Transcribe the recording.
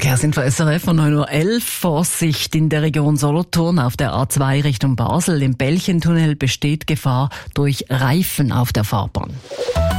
Ja, sind wir SRF von 9:11 Uhr. Vorsicht in der Region Solothurn auf der A2 Richtung Basel. Im Belchentunnel besteht Gefahr durch Reifen auf der Fahrbahn.